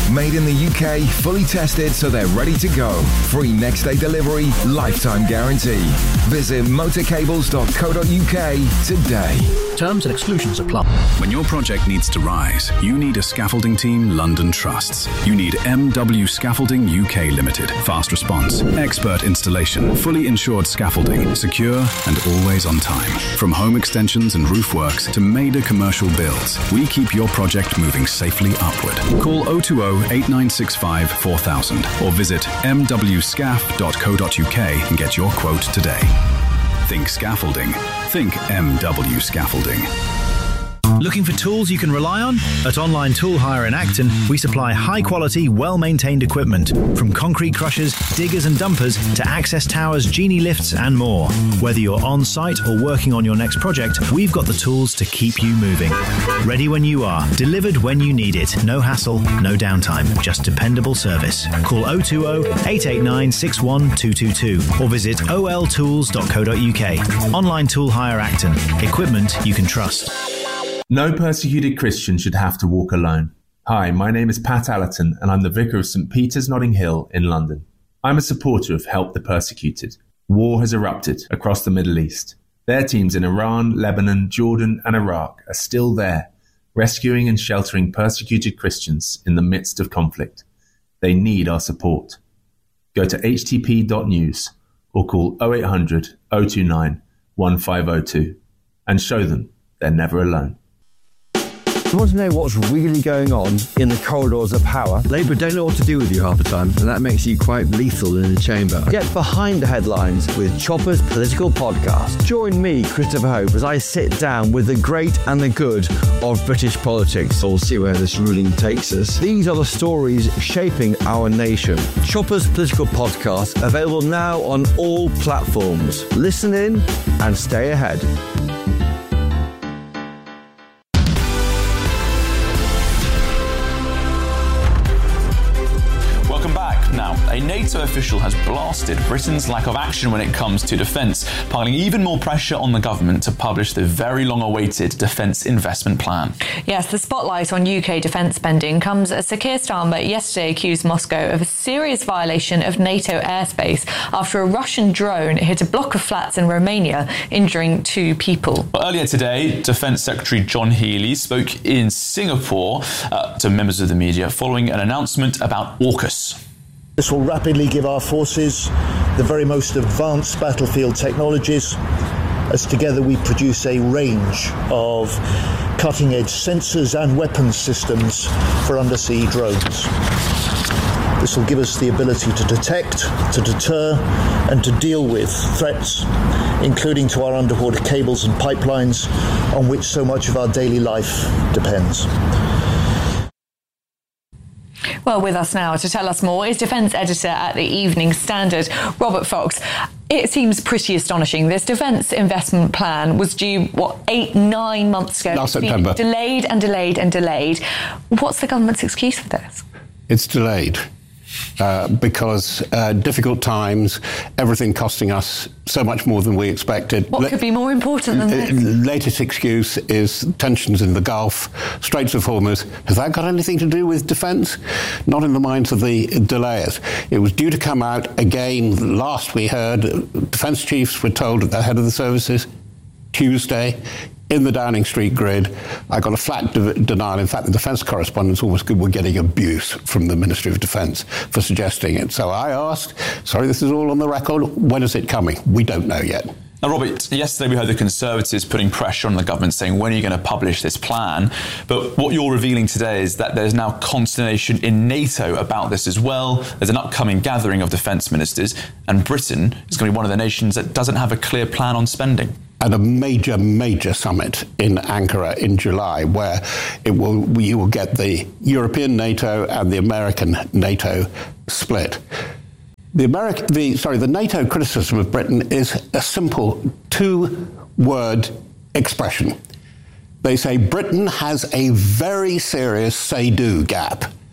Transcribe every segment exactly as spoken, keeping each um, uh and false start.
Made in the U K, fully tested so they're ready to go. Free next day delivery, lifetime guarantee. Visit motorcables dot co dot uk today. Terms and exclusions apply. When your project needs to rise, you need a scaffolding team London trusts. You need M W Scaffolding U K Limited. Fast response, expert installation, fully insured scaffolding, secure and always on time. From home extensions and roof works to major commercial builds, we keep your project moving safely upward. Call oh two oh, eight nine six five, four thousand or visit m w scaf dot co dot uk and get your quote today. Think scaffolding. Think M W Scaffolding. Looking for tools you can rely on? At Online Tool Hire in Acton, we supply high-quality, well-maintained equipment, from concrete crushers, diggers and dumpers to access towers, genie lifts and more. Whether you're on-site or working on your next project, we've got the tools to keep you moving. Ready when you are, delivered when you need it. No hassle, no downtime, just dependable service. Call oh two oh, eight eight nine, six one two two two or visit o l tools dot co dot uk. Online Tool Hire Acton. Equipment you can trust. No persecuted Christian should have to walk alone. Hi, my name is Pat Allerton and I'm the Vicar of St Peter's Notting Hill in London. I'm a supporter of Help the Persecuted. War has erupted across the Middle East. Their teams in Iran, Lebanon, Jordan and Iraq are still there, rescuing and sheltering persecuted Christians in the midst of conflict. They need our support. Go to h t p dot news or call oh eight hundred, oh two nine, one five oh two and show them they're never alone. You want to know what's really going on in the corridors of power? Labour don't know what to do with you half the time, and that makes you quite lethal in the chamber. Get behind the headlines with Chopper's Political Podcast. Join me, Christopher Hope, as I sit down with the great and the good of British politics. We'll see where this ruling takes us. These are the stories shaping our nation. Chopper's Political Podcast, available now on all platforms. Listen in and stay ahead. Now, a NATO official has blasted Britain's lack of action when it comes to defence, piling even more pressure on the government to publish the very long-awaited defence investment plan. Yes, the spotlight on U K defence spending comes as Sir Keir Starmer yesterday accused Moscow of a serious violation of NATO airspace after a Russian drone hit a block of flats in Romania, injuring two people. Well, earlier today, Defence Secretary John Healey spoke in Singapore uh, to members of the media following an announcement about AUKUS. This will rapidly give our forces the very most advanced battlefield technologies, as together we produce a range of cutting-edge sensors and weapons systems for undersea drones. This will give us the ability to detect, to deter, and to deal with threats, including to our underwater cables and pipelines, on which so much of our daily life depends. Well, with us now to tell us more is defence editor at the Evening Standard, Robert Fox. It seems pretty astonishing. This defence investment plan was due, what, eight, nine months ago? Last September. Delayed and delayed and delayed. What's the government's excuse for this? It's delayed. Uh, because uh, difficult times, everything costing us so much more than we expected. What could be more important than this? Latest excuse is tensions in the Gulf, Straits of Hormuz. Has that got anything to do with defence? Not in the minds of the delayers. It was due to come out again. Last we heard, defence chiefs were told at the head of the services Tuesday in the Downing Street grid. I got a flat de- denial. In fact, the defence correspondents almost good were getting abuse from the Ministry of Defence for suggesting it. So I asked, sorry, this is all on the record, when is it coming? We don't know yet. Now, Robert, yesterday we heard the Conservatives putting pressure on the government saying, when are you going to publish this plan? But what you're revealing today is that there's now consternation in NATO about this as well. There's an upcoming gathering of defence ministers, and Britain is going to be one of the nations that doesn't have a clear plan on spending. At a major, major summit in Ankara in July, where it will you will get the European NATO and the American NATO split. The American, the sorry, the NATO criticism of Britain is a simple two-word expression. They say Britain has a very serious say-do gap.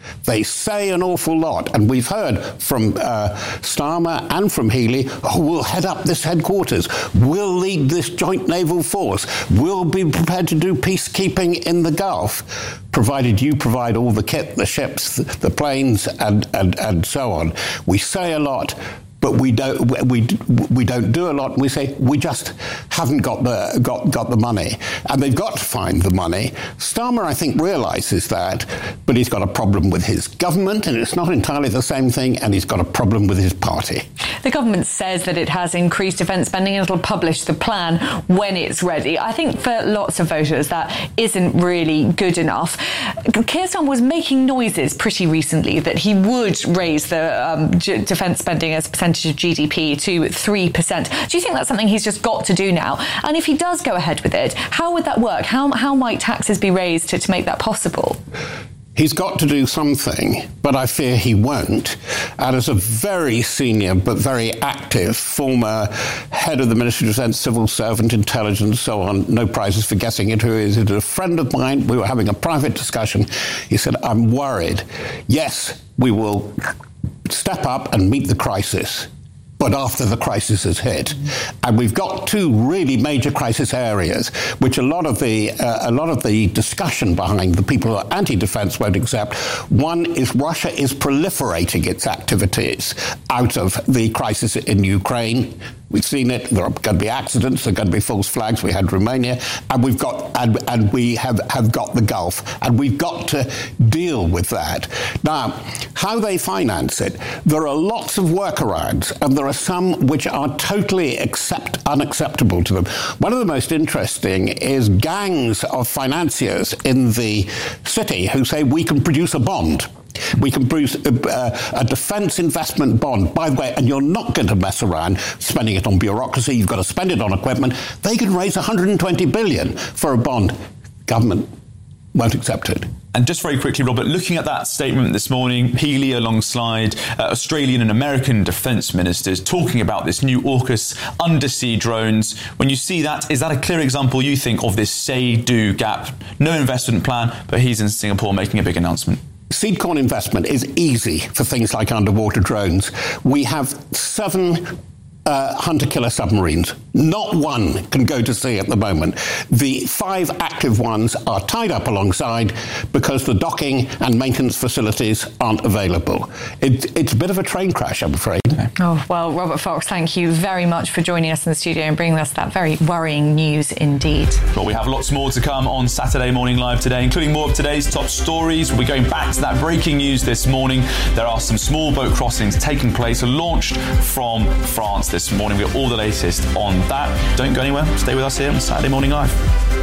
They say an awful lot, and we've heard from uh, Starmer and from Healey, oh, we'll head up this headquarters, we'll lead this joint naval force, we'll be prepared to do peacekeeping in the Gulf, provided you provide all the kit, the ships, the planes, and, and, and so on. We say a lot, but we don't we we don't do a lot. And we say we just haven't got the got got the money, and they've got to find the money. Starmer, I think, realises that, but he's got a problem with his government, and it's not entirely the same thing. And he's got a problem with his party. The government says that it has increased defence spending and it'll publish the plan when it's ready. I think for lots of voters that isn't really good enough. Keir Starmer was making noises pretty recently that he would raise the um, g- defence spending as a percentage of G D P to three percent. Do you think that's something he's just got to do now? And if he does go ahead with it, how would that work? How, how might taxes be raised to, to make that possible? He's got to do something, but I fear he won't. And as a very senior but very active former head of the Ministry of Defence, civil servant, intelligence, so on, no prizes for guessing it, who is a friend of mine, we were having a private discussion. He said, I'm worried. Yes, we will step up and meet the crisis, but after the crisis has hit. And we've got two really major crisis areas, which a lot of the uh, a lot of the discussion behind the people who are anti-defence won't accept. One is Russia is proliferating its activities out of the crisis in Ukraine. We've seen it. There are going to be accidents. There are going to be false flags. We had Romania, and we've got and, and we have, have got the Gulf, and we've got to deal with that. Now, how they finance it, there are lots of workarounds, and there are some which are totally accept, unacceptable to them. One of the most interesting is gangs of financiers in the city who say we can produce a bond. We can produce a, a defence investment bond, by the way, and you're not going to mess around spending it on bureaucracy. You've got to spend it on equipment. They can raise one hundred twenty billion dollars for a bond. Government won't accept it. And just very quickly, Robert, looking at that statement this morning, Healey alongside uh, Australian and American defence ministers talking about this new AUKUS undersea drones. When you see that, is that a clear example, you think, of this say-do gap? No investment plan, but he's in Singapore making a big announcement. Seed corn investment is easy for things like underwater drones. We have seven uh, hunter-killer submarines. Not one can go to sea at the moment. The five active ones are tied up alongside because the docking and maintenance facilities aren't available. It, it's a bit of a train crash, I'm afraid. Oh, well, Robert Fox, thank you very much for joining us in the studio and bringing us that very worrying news indeed. Well, we have lots more to come on Saturday Morning Live today, including more of today's top stories. We'll be going back to that breaking news this morning. There are some small boat crossings taking place, launched from France this morning. We've got all the latest on that. Don't go anywhere. Stay with us here on Saturday Morning Live.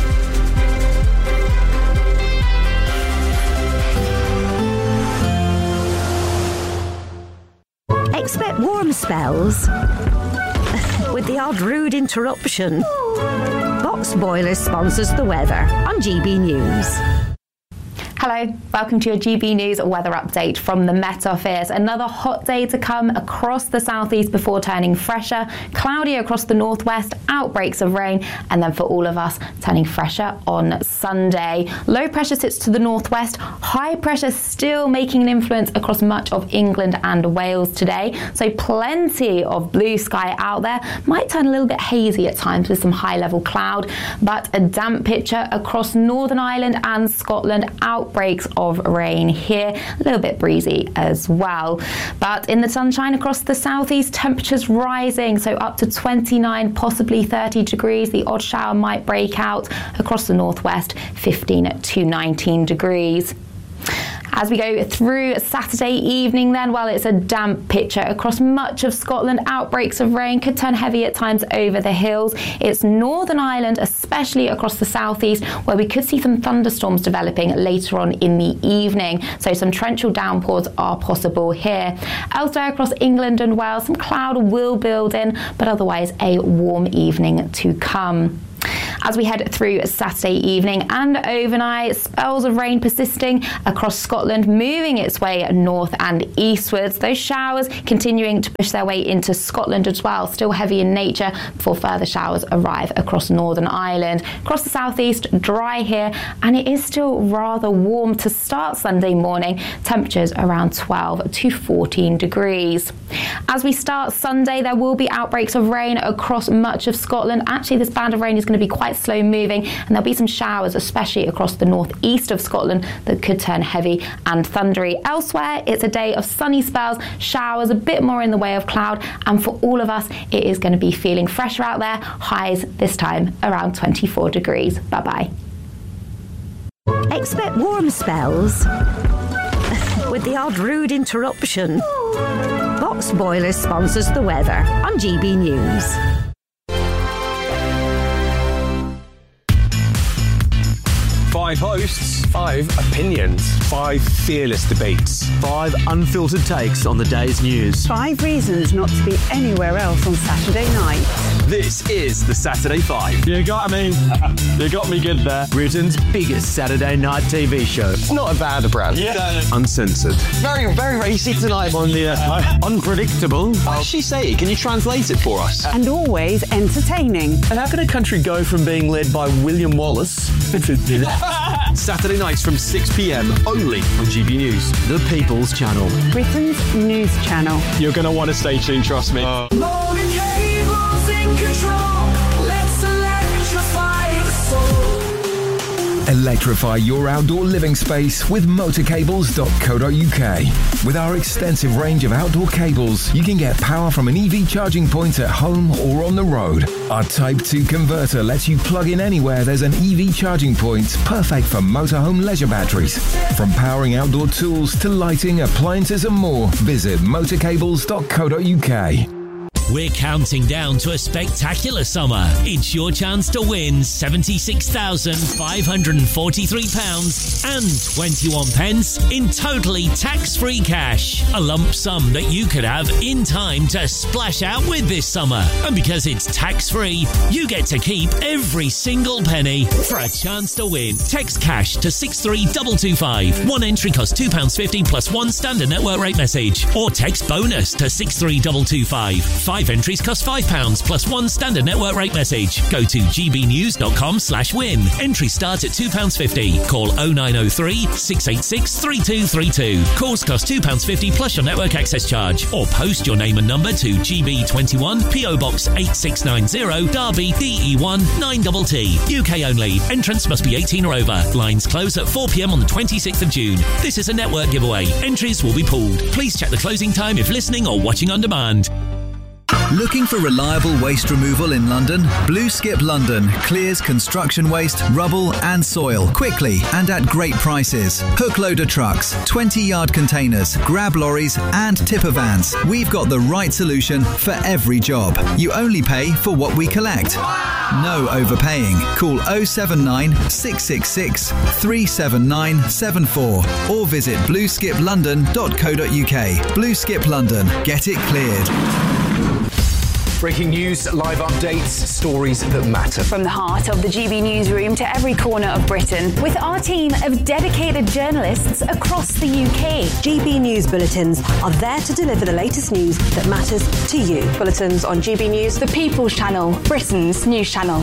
Expect warm spells with the odd rude interruption. Box Boilers sponsors the weather on G B News. Hello, welcome to your G B News weather update from the Met Office. Another hot day to come across the southeast before turning fresher, cloudy across the northwest, outbreaks of rain, and then for all of us, turning fresher on Sunday. Low pressure sits to the northwest, high pressure still making an influence across much of England and Wales today. So plenty of blue sky out there. Might turn a little bit hazy at times with some high level cloud, but a damp picture across Northern Ireland and Scotland. Out Outbreaks of rain here, a little bit breezy as well. But in the sunshine across the southeast, temperatures rising, so up to twenty-nine, possibly thirty degrees. The odd shower might break out across the northwest, fifteen to nineteen degrees. As we go through Saturday evening then, well, it's a damp picture across much of Scotland. Outbreaks of rain could turn heavy at times over the hills. It's Northern Ireland, especially across the southeast, where we could see some thunderstorms developing later on in the evening. So some torrential downpours are possible here. Elsewhere across England and Wales, some cloud will build in, but otherwise a warm evening to come. As we head through Saturday evening and overnight, spells of rain persisting across Scotland, moving its way north and eastwards. Those showers continuing to push their way into Scotland as well, still heavy in nature before further showers arrive across Northern Ireland. Across the southeast, dry here, and it is still rather warm to start Sunday morning. Temperatures around twelve to fourteen degrees. As we start Sunday, there will be outbreaks of rain across much of Scotland. Actually, this band of rain is going to be quite slow moving, and there'll be some showers, especially across the northeast of Scotland, that could turn heavy and thundery. Elsewhere, it's a day of sunny spells, showers, a bit more in the way of cloud, and for all of us, it is going to be feeling fresher out there. Highs this time around twenty-four degrees. Bye-bye. Expect warm spells with the odd rude interruption. Box Boilers sponsors the weather on G B News. Five hosts, five opinions, five fearless debates, five unfiltered takes on the day's news. Five reasons not to be anywhere else on Saturday night. This is the Saturday Five. You got me. You got me good there. Britain's biggest Saturday night T V show. It's not a bad brand. Yeah. Uncensored. Very, very racy tonight on the uh, unpredictable. What does she say? Can you translate it for us? And always entertaining. And how can a country go from being led by William Wallace Saturday nights from six p.m. only on G B News, the People's Channel. Britain's news channel. You're going to want to stay tuned, trust me. Uh. Electrify your outdoor living space with motor cables dot co dot U K. With our extensive range of outdoor cables, you can get power from an E V charging point at home or on the road. Our Type two converter lets you plug in anywhere there's an E V charging point, perfect for motorhome leisure batteries. From powering outdoor tools to lighting, appliances and more, visit motor cables dot co dot U K. We're counting down to a spectacular summer. It's your chance to win seventy-six thousand five hundred forty-three pounds and twenty-one pence in totally tax-free cash. A lump sum that you could have in time to splash out with this summer. And because it's tax-free, you get to keep every single penny. For a chance to win, text cash to six three two two five. One entry costs two pounds fifty plus one standard network rate message. Or text bonus to six three two two five. Five entries cost five pounds plus one standard network rate message. Go to gbnews.com slash win. Entry start at two pounds fifty. Call oh nine oh three, six eight six, three two three two. Calls cost two pounds fifty plus your network access charge. Or post your name and number to G B twenty-one, P O Box eight six nine zero, Derby, D E one nine T T. U K only. Entrance must be eighteen or over. Lines close at four p.m. on the twenty-sixth of June. This is a network giveaway. Entries will be pooled. Please check the closing time if listening or watching on demand. Looking for reliable waste removal in London? Blue Skip London clears construction waste, rubble and soil quickly and at great prices. Hook loader trucks, twenty yard containers, grab lorries and tipper vans. We've got the right solution for every job. You only pay for what we collect. No overpaying. Call oh seven nine, six six six, three seven nine seven four or visit blue skip london dot co dot U K. Blue Skip London. Get it cleared. Breaking news, live updates, stories that matter. From the heart of the G B newsroom to every corner of Britain, with our team of dedicated journalists across the U K. G B News Bulletins are there to deliver the latest news that matters to you. Bulletins on G B News, the People's Channel, Britain's news channel.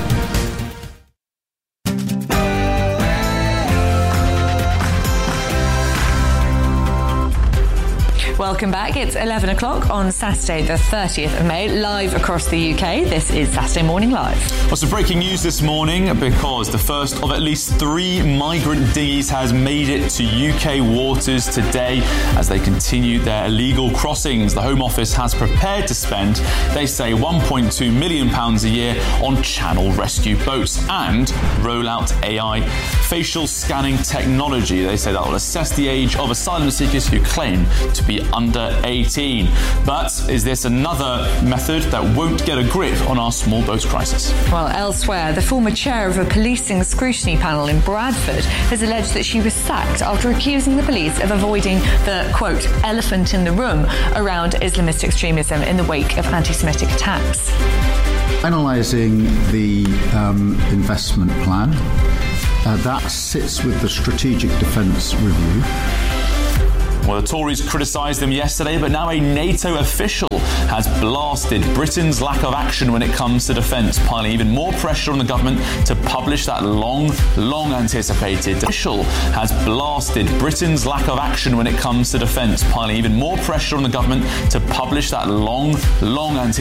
Welcome back. It's eleven o'clock on Saturday, the thirtieth of May, live across the U K. This is Saturday Morning Live. Well, some breaking news this morning because the first of at least three migrant dinghies has made it to U K waters today as they continue their illegal crossings. The Home Office has prepared to spend, they say, one point two million pounds a year on channel rescue boats and roll out A I facial scanning technology. They say that will assess the age of asylum seekers who claim to be under eighteen. But is this another method that won't get a grip on our small boats crisis? Well, elsewhere, the former chair of a policing scrutiny panel in Bradford has alleged that she was sacked after accusing the police of avoiding the, quote, elephant in the room around Islamist extremism in the wake of anti-Semitic attacks. Finalising the um, investment plan. Uh, that sits with the Strategic Defence Review. Well, the Tories criticised them yesterday, but now a NATO official has blasted Britain's lack of action when it comes to defence, piling even more pressure on the government to publish that long, long anticipated. The official has blasted Britain's lack of action when it comes to defence, piling even more pressure on the government to publish that long, long anticipated.